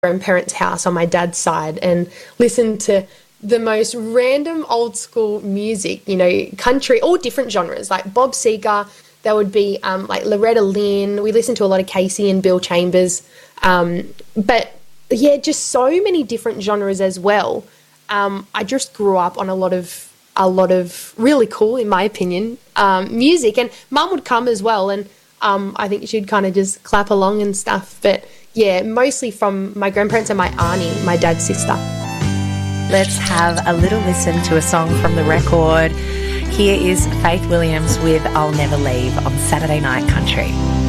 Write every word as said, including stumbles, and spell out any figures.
grandparents' house on my dad's side and listen to the most random old school music, you know, country, all different genres, like Bob Seger. There would be um, like Loretta Lynn. We listened to a lot of Casey and Bill Chambers. Um, but yeah, just so many different genres as well. Um, I just grew up on a lot of a lot of really cool, in my opinion, um, music. And Mum would come as well, and um, I think she'd kind of just clap along and stuff. But yeah, mostly from my grandparents and my auntie, my dad's sister. Let's have a little listen to a song from the record. Here is Faith Williams with I'll Never Leave on Saturday Night Country.